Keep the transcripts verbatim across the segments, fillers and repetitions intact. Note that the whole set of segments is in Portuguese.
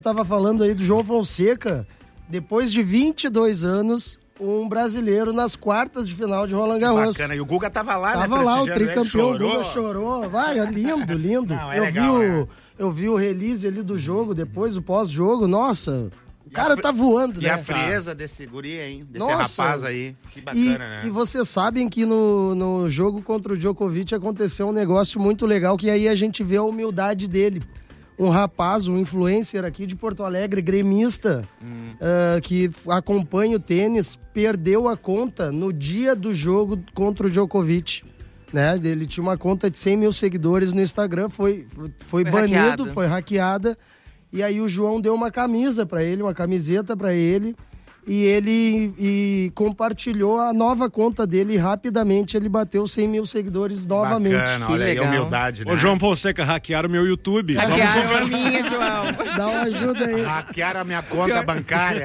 Tava falando aí do João Fonseca, depois de vinte e dois anos, um brasileiro nas quartas de final de Roland Garros. Bacana, e o Guga tava lá, tava né? Tava lá, o prestigiando ele, tricampeão, o chorou. Guga chorou. Vai, é lindo, lindo. Não, é eu, legal, vi é. o, eu vi o release ali do jogo, depois o pós-jogo, nossa, o cara fri- tá voando, E né? a frieza desse guri, hein? Desse Nossa. rapaz aí. Que E, bacana, né? e vocês sabem que no, no jogo contra o Djokovic aconteceu um negócio muito legal, que aí a gente vê a humildade dele. Um rapaz, um influencer aqui de Porto Alegre, gremista, Hum. uh, que acompanha o tênis, perdeu a conta no dia do jogo contra o Djokovic. Né? Ele tinha uma conta de cem mil seguidores no Instagram, foi, foi, foi banido, hackeado. foi hackeada. E aí o João deu uma camisa pra ele, uma camiseta pra ele. E ele e compartilhou a nova conta dele e rapidamente ele bateu cem mil seguidores novamente. Bacana, Que olha aí, legal. a humildade, né? Ô, João Fonseca, hackearam meu YouTube. Vamos Hackearam a conversar. minha, João. Dá uma ajuda aí. Hackearam a minha conta bancária.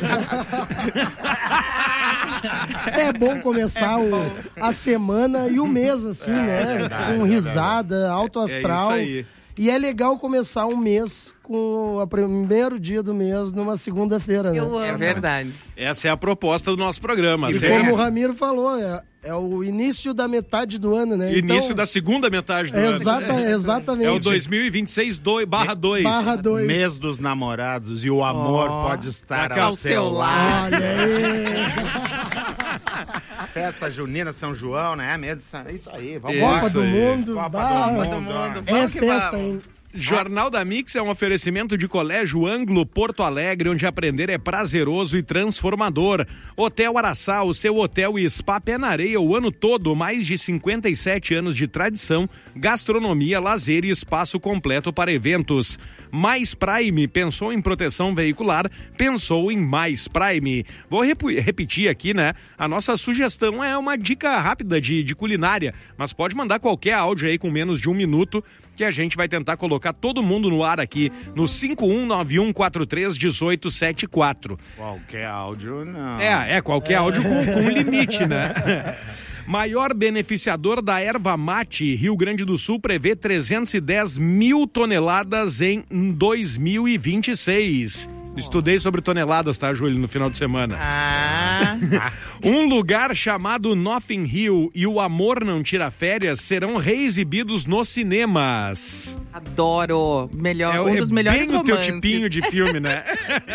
É bom começar o- a semana e o mês assim, né? verdade, Com é risada, alto astral. É isso aí. E é legal começar um mês com o primeiro dia do mês numa segunda-feira, né? Eu amo. É verdade. Essa é a proposta do nosso programa. E Sempre como o Ramiro falou, é, é o início da metade do ano, né? início Então, da segunda metade do é ano. exata, exatamente. É o dois mil e vinte e seis barra dois. Barra dois. Mês dos namorados e o amor Oh, pode estar ao ao seu seu lado. Olha aí. Festa junina, São João, né? Mesmo, isso aí, vamos Isso lá. Copa do aí. Mundo. Copa bah, do Todo Mundo. mundo. É Vamos que festa, vamos. hein? Jornal da Mix é um oferecimento de Colégio Ângulo Porto Alegre, onde aprender é prazeroso e transformador. Hotel Araçá, o seu hotel e spa pé na areia o ano todo, mais de cinquenta e sete anos de tradição, gastronomia, lazer e espaço completo para eventos. Mais Prime, pensou em proteção veicular, pensou em Mais Prime. Vou rep- repetir aqui, né? A nossa sugestão é uma dica rápida de, de culinária, mas pode mandar qualquer áudio aí com menos de um minuto, que a gente vai tentar colocar todo mundo no ar aqui no cinco um nove um quatro três um oito sete quatro. Qualquer áudio, não. É, é qualquer áudio com, com limite, né? Maior beneficiador da erva mate, Rio Grande do Sul prevê trezentos e dez mil toneladas em dois mil e vinte e seis. Estudei sobre toneladas, tá, Júlio, no final de semana. Ah, Um lugar chamado Notting Hill e O Amor Não Tira Férias serão reexibidos nos cinemas. adoro. Melhor, É, um dos é melhores bem o teu romances. tipinho de filme, né?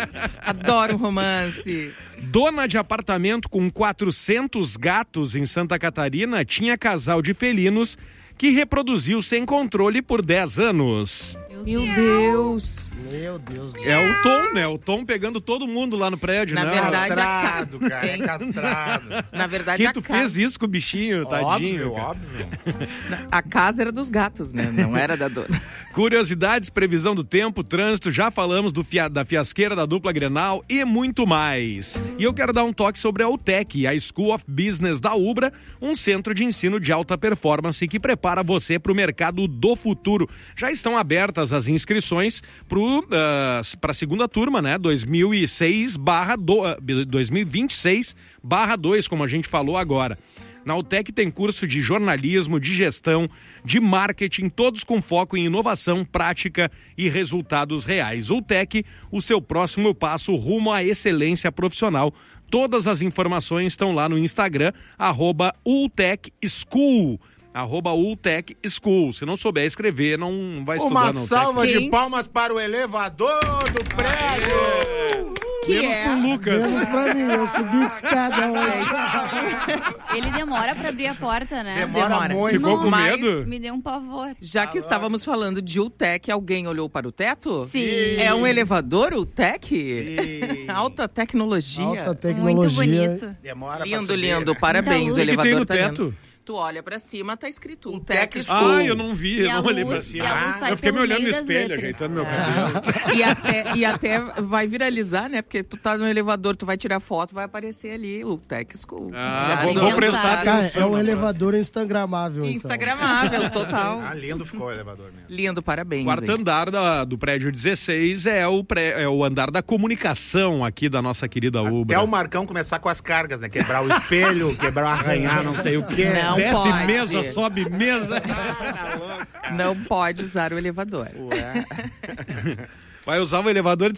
Adoro um romance. Dona de apartamento com quatrocentos gatos em Santa Catarina tinha casal de felinos que reproduziu sem controle por dez anos. Meu Deus. Meu Deus do céu. É o Tom, né? O Tom pegando todo mundo lá no prédio, Na né? verdade, Castrado, a ca- cara, é castrado. Na verdade, Quem a, tu ca... fez isso com o bichinho, tadinho? Óbvio, cara. óbvio. a casa era dos gatos, né? Não era da dona. Curiosidades, previsão do tempo, trânsito, já falamos do fia- da fiasqueira da dupla Grenal e muito mais. E eu quero dar um toque sobre a UTEC, a School of Business da Ubra, um centro de ensino de alta performance que prepara você para o mercado do futuro. Já estão abertas as inscrições para a segunda turma, né? dois mil e seis barra dois mil e vinte e seis barra dois, como a gente falou agora. Na UTEC tem curso de jornalismo, de gestão, de marketing, todos com foco em inovação, prática e resultados reais. UTEC, o seu próximo passo rumo à excelência profissional. Todas as informações estão lá no Instagram, arroba UTEC School. Arroba UTEC School. Se não souber escrever, não vai estudar Uma na UTEC. salva de Quem- palmas para o elevador do prédio. Que Menos é? pro Lucas. Menos pra mim, eu subi de escada hoje. Ele demora pra abrir a porta, né? Demora, Demora. muito. Ficou com Mas- medo? Me deu um pavor. Já que estávamos falando de UTEC, alguém olhou para o teto? Sim. É um elevador UTEC? Sim. Alta tecnologia. Alta Muito tecnologia. bonito. Demora pra Lindo, subir, lindo. né? Parabéns, Então, o O que tem elevador no tá teto? lindo. Tu olha pra cima, tá escrito UTEC UTEC School. School. Ah, eu não vi, eu E a não olhei pra luz- cima. e a luz sai Eu fiquei me pelo olhando no meio das espelho, letras. ajeitando meu cabelo. E até, e até vai viralizar, né? Porque tu tá no elevador, tu vai tirar foto, vai aparecer ali o Tech School. Ah, Já vou, ligou vou não prestar sabe. Cara, atenção. é um na elevador instagramável, então. Instagramável, total. Ah, lindo ficou o elevador mesmo. Lindo, parabéns. Quarto hein? andar da- do prédio dezesseis é o, pré- é o andar da comunicação aqui da nossa querida Ubra. Até o Marcão começar com as cargas, né? Quebrar o espelho, quebrar, arranhar, não sei o quê. Não Desce pode. mesa, sobe mesa. Não pode usar o elevador. Ué. Vai usar o elevador de